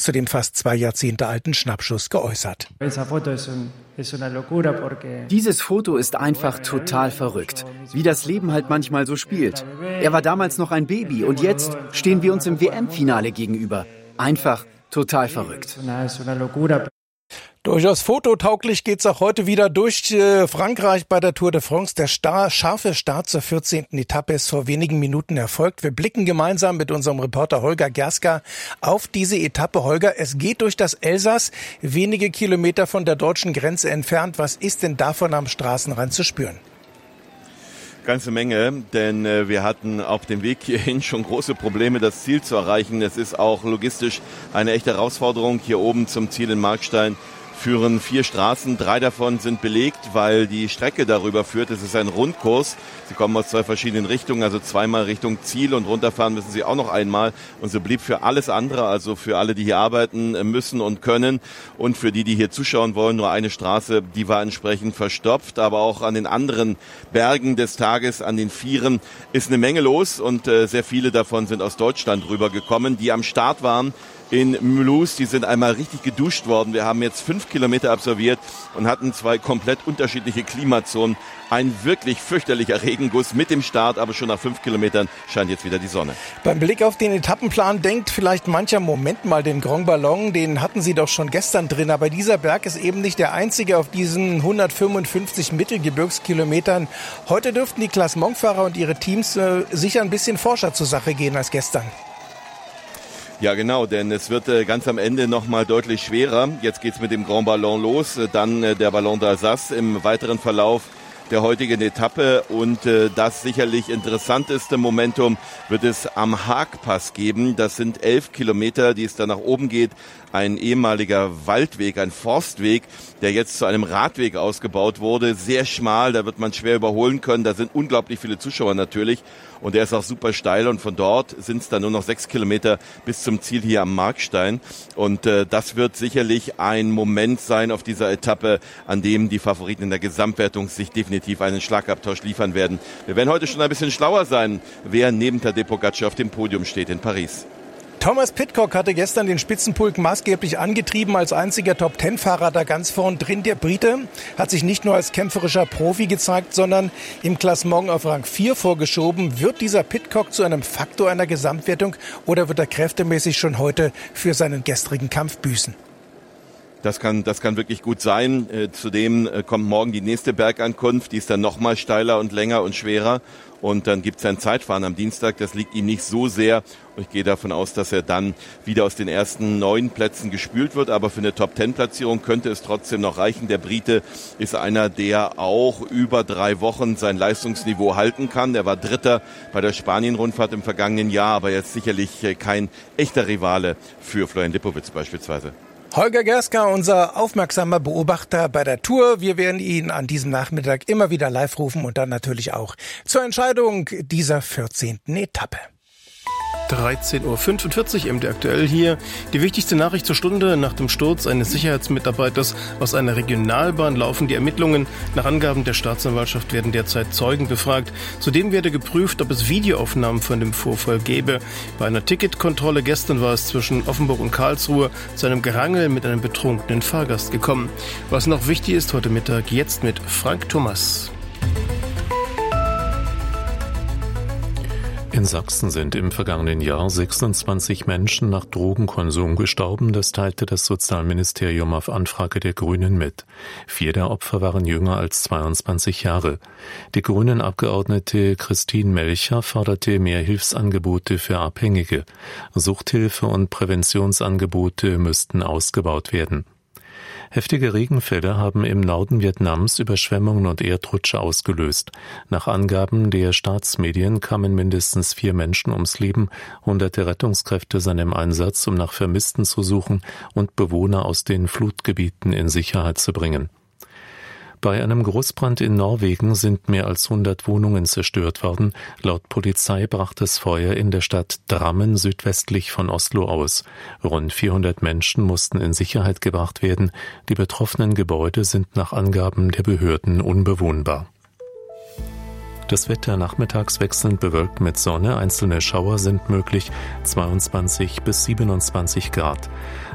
zu dem fast 2 Jahrzehnte alten Schnappschuss geäußert. Dieses Foto ist einfach total verrückt, wie das Leben halt manchmal so spielt. Er war damals noch ein Baby und jetzt stehen wir uns im WM-Finale gegenüber. Einfach total verrückt. Durchaus fototauglich geht's auch heute wieder durch Frankreich bei der Tour de France. Der scharfe Start zur 14. Etappe ist vor wenigen Minuten erfolgt. Wir blicken gemeinsam mit unserem Reporter Holger Gerska auf diese Etappe. Holger, es geht durch das Elsass, wenige Kilometer von der deutschen Grenze entfernt. Was ist denn davon am Straßenrand zu spüren? Ganze Menge, denn wir hatten auf dem Weg hierhin schon große Probleme, das Ziel zu erreichen. Es ist auch logistisch eine echte Herausforderung. Hier oben zum Ziel in Markstein führen 4 Straßen, 3 davon sind belegt, weil die Strecke darüber führt. Es ist ein Rundkurs. Sie kommen aus 2 verschiedenen Richtungen, also zweimal Richtung Ziel und runterfahren müssen Sie auch noch einmal. Und so blieb für alles andere, also für alle, die hier arbeiten müssen und können und für die hier zuschauen wollen, nur eine Straße, die war entsprechend verstopft. Aber auch an den anderen Bergen des Tages, an den Vieren, ist eine Menge los und sehr viele davon sind aus Deutschland rübergekommen, die am Start waren. In Mulhouse, die sind einmal richtig geduscht worden. Wir haben jetzt 5 Kilometer absolviert und hatten 2 komplett unterschiedliche Klimazonen. Ein wirklich fürchterlicher Regenguss mit dem Start, aber schon nach 5 Kilometern scheint jetzt wieder die Sonne. Beim Blick auf den Etappenplan denkt vielleicht mancher, Moment mal, den Grand Ballon, den hatten Sie doch schon gestern drin. Aber dieser Berg ist eben nicht der einzige auf diesen 155 Mittelgebirgskilometern. Heute dürften die Klassementfahrer und ihre Teams sicher ein bisschen forscher zur Sache gehen als gestern. Ja, genau, denn es wird ganz am Ende nochmal deutlich schwerer. Jetzt geht's mit dem Grand Ballon los, dann der Ballon d'Alsace im weiteren Verlauf der heutigen Etappe und das sicherlich interessanteste Momentum wird es am Haagpass geben. Das sind 11 Kilometer, die es da nach oben geht. Ein ehemaliger Waldweg, ein Forstweg, der jetzt zu einem Radweg ausgebaut wurde. Sehr schmal, da wird man schwer überholen können. Da sind unglaublich viele Zuschauer natürlich und der ist auch super steil und von dort sind es dann nur noch 6 Kilometer bis zum Ziel hier am Markstein. Und das wird sicherlich ein Moment sein auf dieser Etappe, an dem die Favoriten in der Gesamtwertung sich definitiv einen Schlagabtausch liefern werden. Wir werden heute schon ein bisschen schlauer sein, wer neben Tadej Pogačar auf dem Podium steht in Paris. Thomas Pidcock hatte gestern den Spitzenpulk maßgeblich angetrieben als einziger Top-10-Fahrer da ganz vorn drin. Der Brite hat sich nicht nur als kämpferischer Profi gezeigt, sondern im Klassement auf Rang 4 vorgeschoben. Wird dieser Pidcock zu einem Faktor einer Gesamtwertung oder wird er kräftemäßig schon heute für seinen gestrigen Kampf büßen? Das kann wirklich gut sein. Zudem kommt morgen die nächste Bergankunft. Die ist dann noch mal steiler und länger und schwerer. Und dann gibt es ein Zeitfahren am Dienstag. Das liegt ihm nicht so sehr. Und ich gehe davon aus, dass er dann wieder aus den ersten 9 Plätzen gespült wird. Aber für eine Top-10-Platzierung könnte es trotzdem noch reichen. Der Brite ist einer, der auch über 3 Wochen sein Leistungsniveau halten kann. Er war Dritter bei der Spanien-Rundfahrt im vergangenen Jahr. Aber jetzt sicherlich kein echter Rivale für Florian Lipowitz beispielsweise. Holger Gerska, unser aufmerksamer Beobachter bei der Tour. Wir werden ihn an diesem Nachmittag immer wieder live rufen und dann natürlich auch zur Entscheidung dieser 14. Etappe. 13.45 Uhr MD aktuell hier. Die wichtigste Nachricht zur Stunde: Nach dem Sturz eines Sicherheitsmitarbeiters aus einer Regionalbahn laufen die Ermittlungen. Nach Angaben der Staatsanwaltschaft werden derzeit Zeugen befragt. Zudem werde geprüft, ob es Videoaufnahmen von dem Vorfall gäbe. Bei einer Ticketkontrolle gestern war es zwischen Offenburg und Karlsruhe zu einem Gerangel mit einem betrunkenen Fahrgast gekommen. Was noch wichtig ist heute Mittag, jetzt mit Frank Thomas. In Sachsen sind im vergangenen Jahr 26 Menschen nach Drogenkonsum gestorben. Das teilte das Sozialministerium auf Anfrage der Grünen mit. 4 der Opfer waren jünger als 22 Jahre. Die Grünen-Abgeordnete Christine Melcher forderte mehr Hilfsangebote für Abhängige. Suchthilfe und Präventionsangebote müssten ausgebaut werden. Heftige Regenfälle haben im Norden Vietnams Überschwemmungen und Erdrutsche ausgelöst. Nach Angaben der Staatsmedien kamen mindestens 4 Menschen ums Leben. Hunderte Rettungskräfte sind im Einsatz, um nach Vermissten zu suchen und Bewohner aus den Flutgebieten in Sicherheit zu bringen. Bei einem Großbrand in Norwegen sind mehr als 100 Wohnungen zerstört worden. Laut Polizei brach das Feuer in der Stadt Drammen südwestlich von Oslo aus. Rund 400 Menschen mussten in Sicherheit gebracht werden. Die betroffenen Gebäude sind nach Angaben der Behörden unbewohnbar. Das Wetter nachmittags wechselnd bewölkt mit Sonne, einzelne Schauer sind möglich, 22 bis 27 Grad.